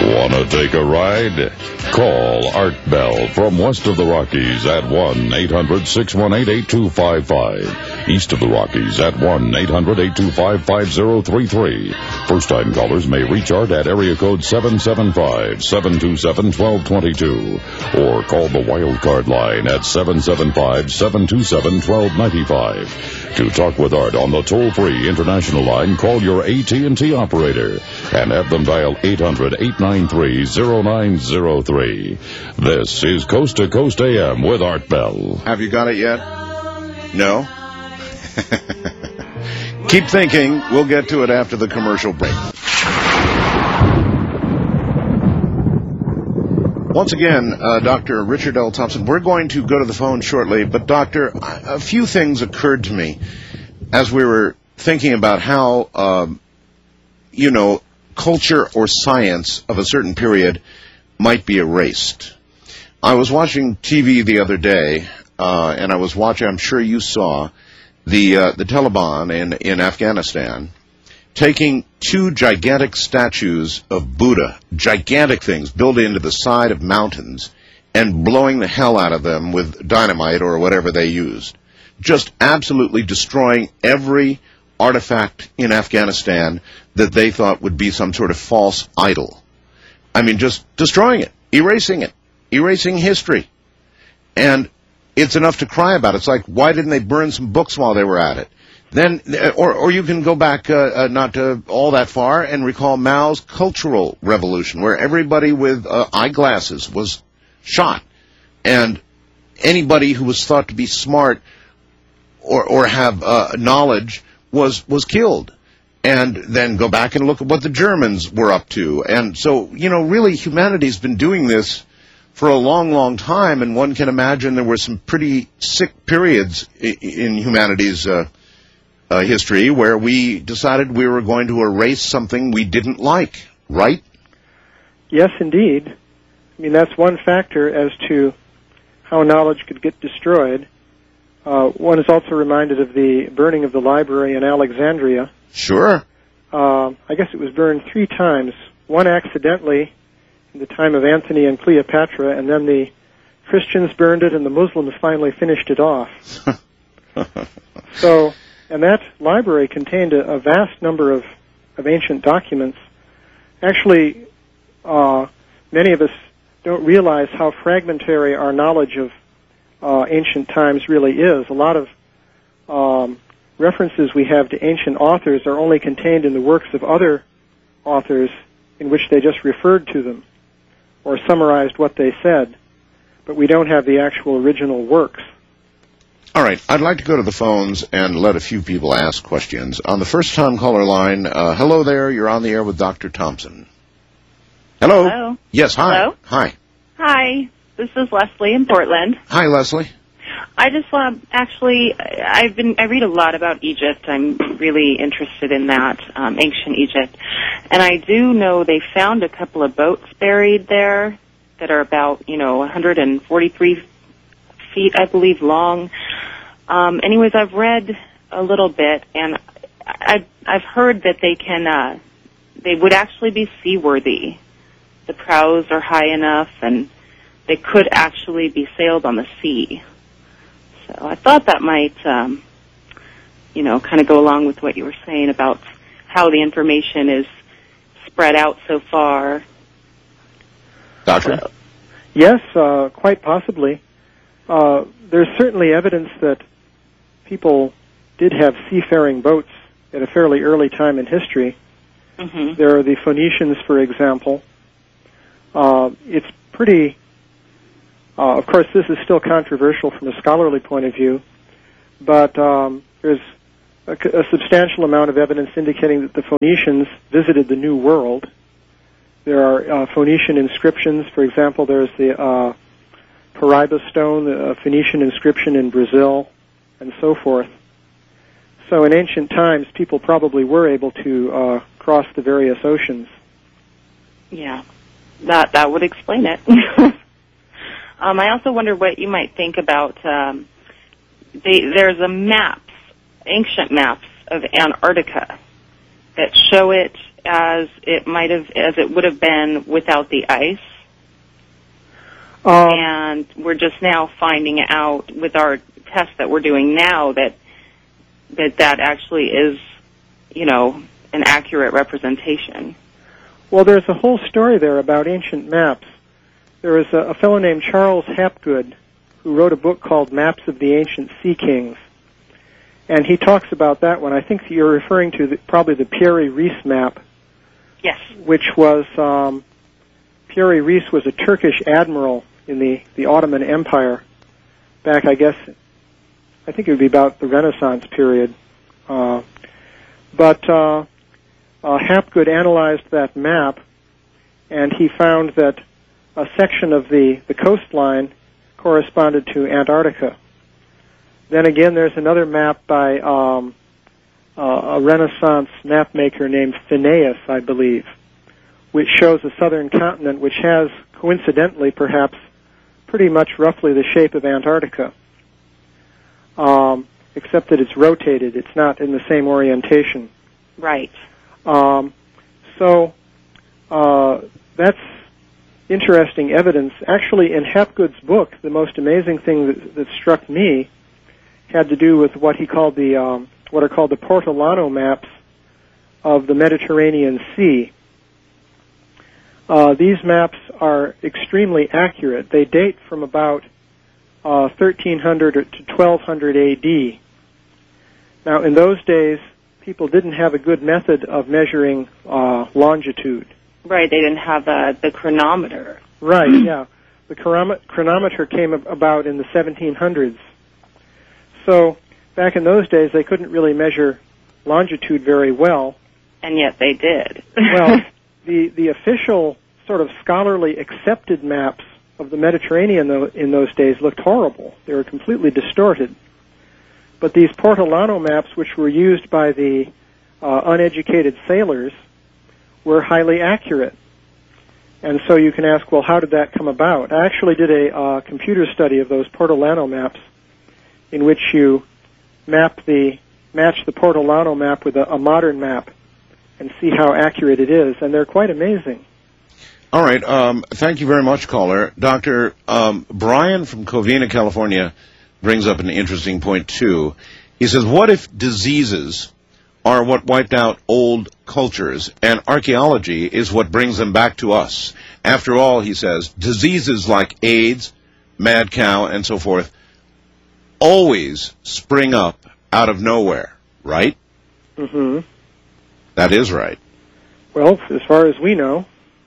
Want to take a ride? Call Art Bell from west of the Rockies at 1-800-618-8255. East of the Rockies at 1-800-825-5033. First-time callers may reach Art at area code 775-727-1222 or call the Wildcard line at 775-727-1295. To talk with Art on the toll-free international line, call your AT&T operator and have them dial 800-893-0903. This is Coast to Coast AM with Art Bell. Have you got it yet? No? Keep thinking. We'll get to it after the commercial break. Once again, Dr. Richard L. Thompson, we're going to go to the phone shortly, but Doctor, a few things occurred to me as we were thinking about how, culture or science of a certain period might be erased. I was watching TV the other day, and I was watching, I'm sure you saw, the Taliban in Afghanistan taking two gigantic statues of Buddha, gigantic things built into the side of mountains, and blowing the hell out of them with dynamite or whatever they used. Just absolutely destroying every artifact in Afghanistan that they thought would be some sort of false idol. I mean, just destroying it, erasing history. And it's enough to cry about. It's like, why didn't they burn some books while they were at it? Then, or you can go back not all that far and recall Mao's Cultural Revolution, where everybody with eyeglasses was shot, and anybody who was thought to be smart or have knowledge was killed. And then go back and look at what the Germans were up to. And so, really humanity's been doing this for a long, long time, and one can imagine there were some pretty sick periods in humanity's history where we decided we were going to erase something we didn't like, right? Yes, indeed. I mean, that's one factor as to how knowledge could get destroyed. One is also reminded of the burning of the library in Alexandria. Sure. I guess it was burned 3 times. One accidentally in the time of Antony and Cleopatra, and then the Christians burned it and the Muslims finally finished it off. So, and that library contained a vast number of ancient documents. Actually, many of us don't realize how fragmentary our knowledge of ancient times really is. A lot of references we have to ancient authors are only contained in the works of other authors in which they just referred to them or summarized what they said, but we don't have the actual original works. All right, I'd like to go to the phones and let a few people ask questions. On the first-time caller line, hello there, you're on the air with Dr. Thompson. Hello? Hello? Yes, hi. Hello? Hi. Hi, this is Leslie in Portland. Hi, Leslie. I just want to, actually, I read a lot about Egypt. I'm really interested in that, ancient Egypt. And I do know they found a couple of boats buried there that are about, 143 feet, I believe, long. Anyways, I've read a little bit, and I've heard that they would actually be seaworthy. The prows are high enough, and they could actually be sailed on the sea. So I thought that might, kind of go along with what you were saying about how the information is spread out so far. Doctor? Yes, quite possibly. There's certainly evidence that people did have seafaring boats at a fairly early time in history. Mm-hmm. There are the Phoenicians, for example. It's pretty... of course, this is still controversial from a scholarly point of view, but there's a substantial amount of evidence indicating that the Phoenicians visited the New World. There are Phoenician inscriptions. For example, there's the Paraiba stone, the Phoenician inscription in Brazil, and so forth. So in ancient times, people probably were able to cross the various oceans. Yeah, that would explain it. I also wonder what you might think about, there's ancient maps of Antarctica that show it as it would have been without the ice. Um, And we're just now finding out with our tests that we're doing now that actually is, an accurate representation. Well, there's a whole story there about ancient maps. There was a fellow named Charles Hapgood who wrote a book called Maps of the Ancient Sea Kings. And he talks about that one. I think you're referring to probably the Piri-Reis map. Yes. Which was, Piri-Reis was a Turkish admiral in the Ottoman Empire back, I think it would be about the Renaissance period. But Hapgood analyzed that map, and he found that a section of the coastline corresponded to Antarctica. Then again, there's another map by a Renaissance mapmaker named Phineas, I believe, which shows a southern continent which has, coincidentally perhaps, pretty much roughly the shape of Antarctica, except that it's rotated. It's not in the same orientation. Right. So that's interesting evidence. Actually, in Hapgood's book, the most amazing thing that struck me had to do with what he called what are called the Portolano maps of the Mediterranean Sea. These maps are extremely accurate. They date from about 1300 to 1200 A.D. Now, in those days, people didn't have a good method of measuring longitude. Right, they didn't have the chronometer. Right, yeah. The chronometer came about in the 1700s. So, back in those days, they couldn't really measure longitude very well. And yet they did. Well, the official sort of scholarly accepted maps of the Mediterranean in those days looked horrible. They were completely distorted. But these Portolano maps, which were used by the uneducated sailors, were highly accurate. And so you can ask, well, how did that come about? I actually did a computer study of those Portolano maps in which you match the Portolano map with a modern map and see how accurate it is, and they're quite amazing. All right. Thank you very much, caller. Dr. Brian from Covina, California, brings up an interesting point, too. He says, what if diseases are what wiped out old cultures, and archaeology is what brings them back to us? After all, he says, diseases like AIDS, mad cow, and so forth always spring up out of nowhere, right? Mm-hmm. That is right. Well, as far as we know.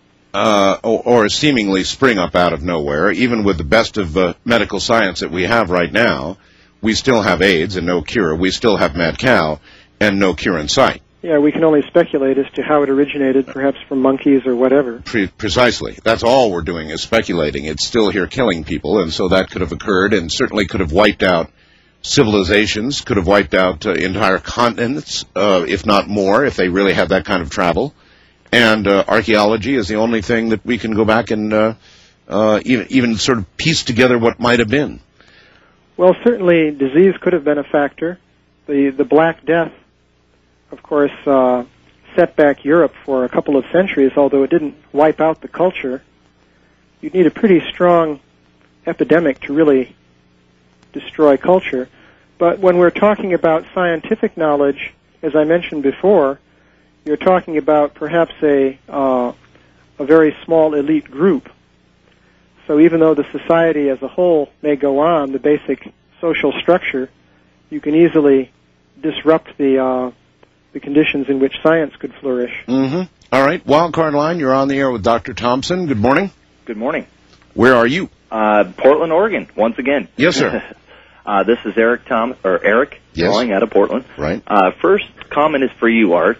Or seemingly spring up out of nowhere. Even with the best of medical science that we have right now, we still have AIDS and no cure. We still have mad cow and no cure in sight. Yeah, we can only speculate as to how it originated, perhaps from monkeys or whatever. Precisely. That's all we're doing is speculating. It's still here killing people, and so that could have occurred and certainly could have wiped out civilizations, could have wiped out entire continents, if not more, if they really had that kind of travel. And archaeology is the only thing that we can go back and even sort of piece together what might have been. Well, certainly disease could have been a factor. The Black Death, of course, set back Europe for a couple of centuries, although it didn't wipe out the culture. You'd need a pretty strong epidemic to really destroy culture. But when we're talking about scientific knowledge, as I mentioned before, you're talking about perhaps a very small elite group. So even though the society as a whole may go on, the basic social structure, you can easily disrupt the conditions in which science could flourish. Mm-hmm. All right. Wildcard Line, you're on the air with Dr. Thompson. Good morning. Good morning. Where are you? Portland, Oregon, once again. Yes, sir. This is Eric Yes. calling out of Portland. Right. First comment is for you, Art.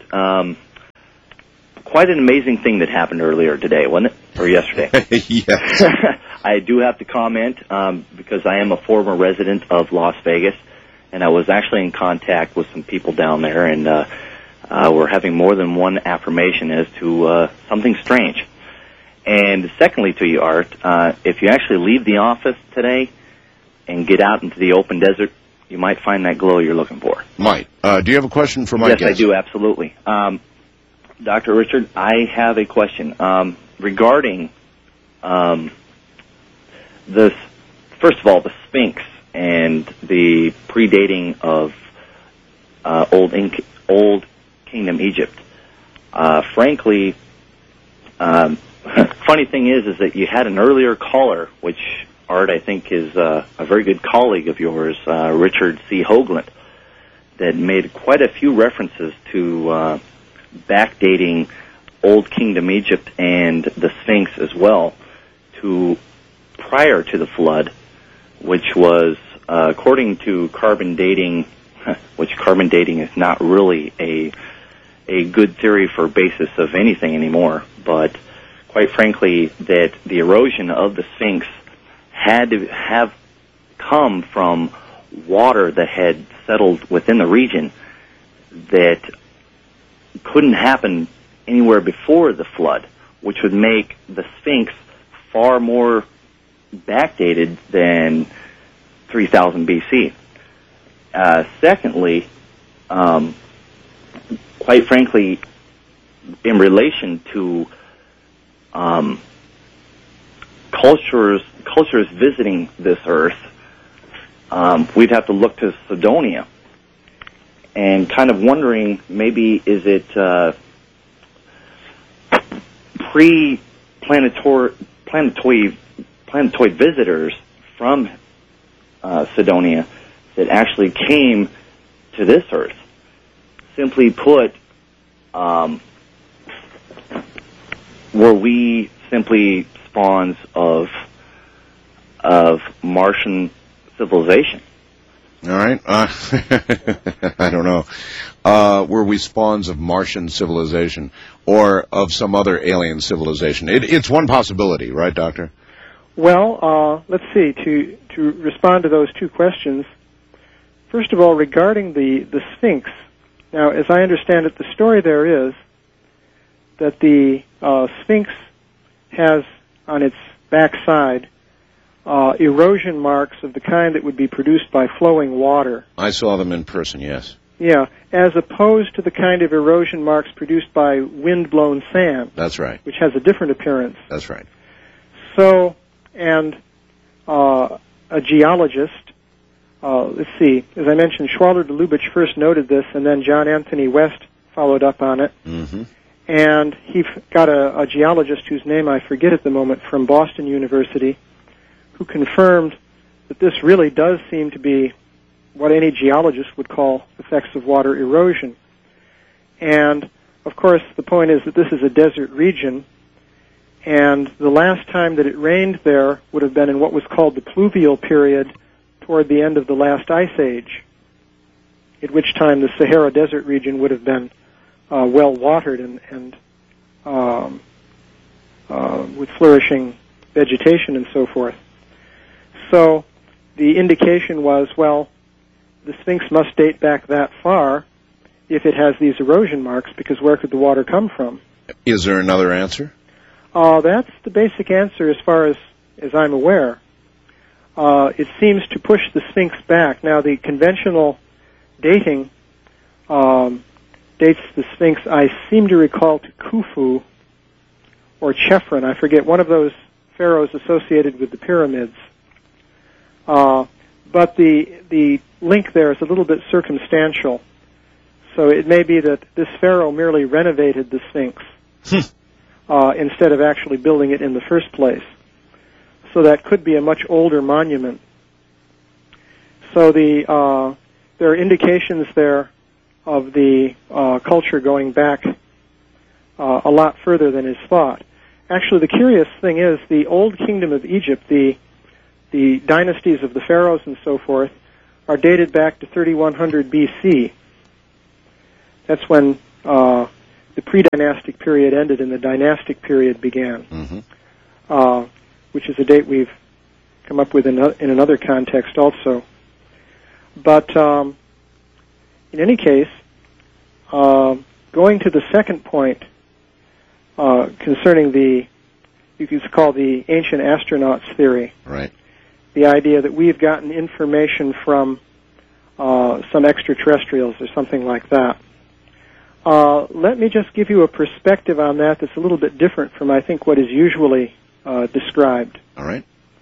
Quite an amazing thing that happened earlier today, wasn't it? Or yesterday? Yes. I do have to comment because I am a former resident of Las Vegas, and I was actually in contact with some people down there, and we're having more than one affirmation as to something strange. And secondly to you, Art, if you actually leave the office today and get out into the open desert, you might find that glow you're looking for. Might. Do you have a question for my guest? Yes, I do, absolutely. Dr. Richard, I have a question regarding this. First of all, the Sphinx and the predating of Old Kingdom Egypt. Frankly, funny thing is that you had an earlier caller, which Art, I think, is a very good colleague of yours, Richard C. Hoagland, that made quite a few references to backdating Old Kingdom Egypt and the Sphinx as well to prior to the flood, which was, according to carbon dating, which carbon dating is not really a good theory for basis of anything anymore, but quite frankly, that the erosion of the Sphinx had to have come from water that had settled within the region that couldn't happen anywhere before the flood, which would make the Sphinx far more backdated than 3000 BC. Secondly, quite frankly, in relation to cultures visiting this earth, we'd have to look to Cydonia and kind of wondering, maybe is it planetoid visitors from Cydonia that actually came to this earth. Simply put, were we simply spawns of Martian civilization? All right. I don't know. Were we spawns of Martian civilization or of some other alien civilization? It's one possibility, right, Doctor? Well, let's see. To respond to those two questions, first of all, regarding the Sphinx. Now, as I understand it, the story there is that the Sphinx has on its backside erosion marks of the kind that would be produced by flowing water. I saw them in person, yes. Yeah, as opposed to the kind of erosion marks produced by wind-blown sand. That's right. Which has a different appearance. That's right. So, and a geologist, let's see, as I mentioned, Schwaller de Lubitsch first noted this, and then John Anthony West followed up on it. Mm-hmm. And he got a geologist whose name I forget at the moment from Boston University, who confirmed that this really does seem to be what any geologist would call effects of water erosion. And, of course, the point is that this is a desert region, and the last time that it rained there would have been in what was called the pluvial period toward the end of the last ice age, at which time the Sahara Desert region would have been well watered and with flourishing vegetation and so forth. So the indication was, well, the Sphinx must date back that far if it has these erosion marks, because where could the water come from? Is there another answer? That's the basic answer as far as I'm aware. It seems to push the Sphinx back. Now, the conventional dating dates the Sphinx, I seem to recall, to Khufu or Chephren. I forget, one of those pharaohs associated with the pyramids. But the link there is a little bit circumstantial. So it may be that this pharaoh merely renovated the Sphinx instead of actually building it in the first place. So that could be a much older monument. So there are indications there of the culture going back a lot further than is thought. Actually, the curious thing is the Old Kingdom of Egypt, the dynasties of the pharaohs and so forth, are dated back to 3100 BC. That's when the pre-dynastic period ended and the dynastic period began, which is a date we've come up with in another context also. But in any case, going to the second point concerning you could call the ancient astronauts theory. Right. The idea that we've gotten information from some extraterrestrials or something like that. Let me just give you a perspective on that that's a little bit different from, I think, what is usually described. All right.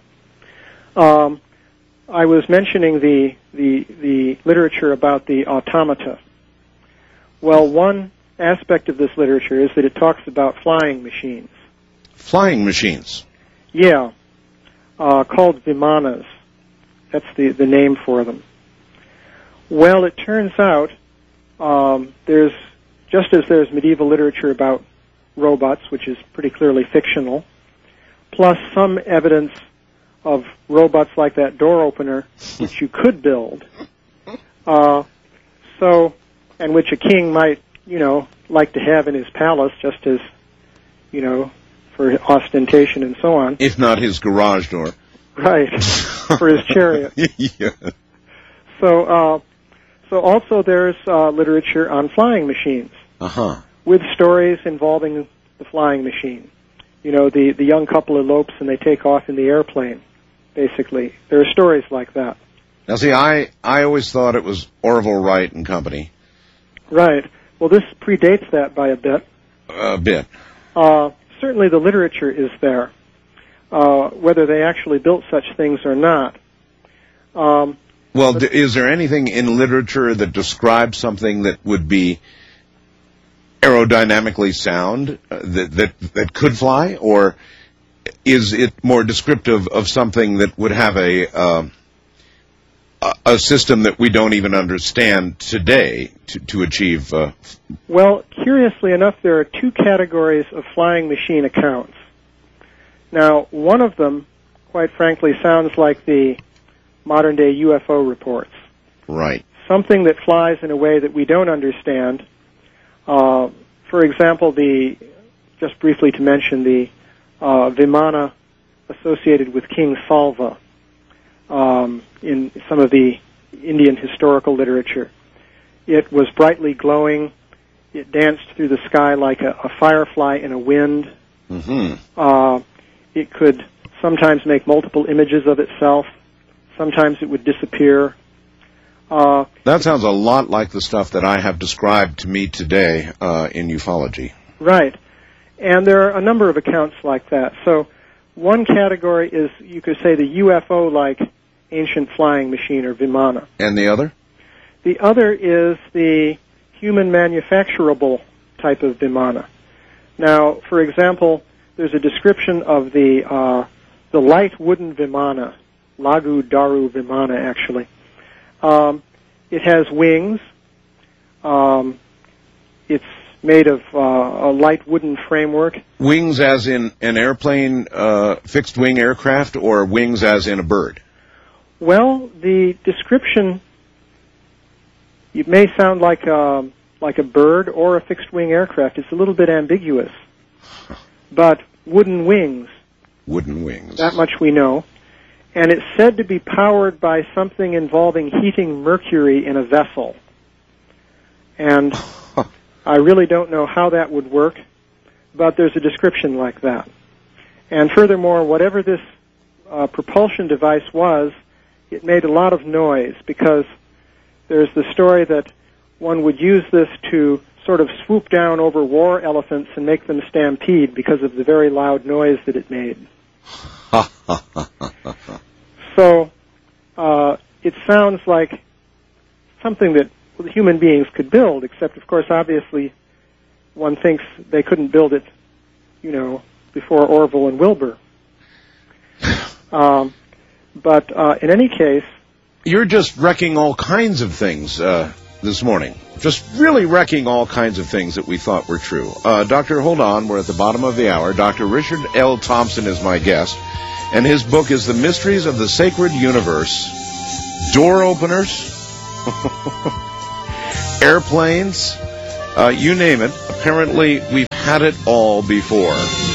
I was mentioning the literature about the automata. Well, one aspect of this literature is that it talks about flying machines. Flying machines? Yeah, called vimanas. That's the name for them. Well, it turns out just as there's medieval literature about robots, which is pretty clearly fictional, plus some evidence of robots like that door opener, which you could build, and which a king might, like to have in his palace, just as, for ostentation and so on. If not his garage door. Right, for his chariot. Yeah. So also there's literature on flying machines. Uh-huh. With stories involving the flying machine. The young couple elopes and they take off in the airplane, basically. There are stories like that. Now, see, I always thought it was Orville Wright and company. Right. Well, this predates that by a bit. A bit. Certainly the literature is there, whether they actually built such things or not. Is there anything in literature that describes something that would be aerodynamically sound, that could fly, or is it more descriptive of something that would have a system that we don't even understand today to achieve? Well, curiously enough, there are two categories of flying machine accounts. Now, one of them, quite frankly, sounds like the modern-day UFO reports. Right. Something that flies in a way that we don't understand. For example, just briefly to mention, the Vimana associated with King Salva in some of the Indian historical literature. It was brightly glowing. It danced through the sky like a firefly in a wind. Mm-hmm. It could sometimes make multiple images of itself. Sometimes it would disappear. That sounds a lot like the stuff that I have described to me today in ufology. Right. And there are a number of accounts like that. So one category is, you could say, the UFO-like ancient flying machine, or Vimana. And the other? The other is the human manufacturable type of Vimana. Now, for example, there's a description of the light wooden Vimana, Lagu Daru Vimana, actually. It has wings. It's made of a light wooden framework. Wings as in an airplane, fixed-wing aircraft, or wings as in a bird? Well, the description, it may sound like a bird or a fixed-wing aircraft. It's a little bit ambiguous. But wooden wings. Wooden wings. That much we know. And it's said to be powered by something involving heating mercury in a vessel. And I really don't know how that would work, but there's a description like that. And furthermore, whatever this propulsion device was, it made a lot of noise, because there's the story that one would use this to sort of swoop down over war elephants and make them stampede because of the very loud noise that it made. So it sounds like something that human beings could build, except, of course, obviously, one thinks they couldn't build it, before Orville and Wilbur. But in any case... You're just wrecking all kinds of things this morning. Just really wrecking all kinds of things that we thought were true. Doctor, hold on. We're at the bottom of the hour. Dr. Richard L. Thompson is my guest, and his book is The Mysteries of the Sacred Universe. Door openers, airplanes, you name it. Apparently, we've had it all before.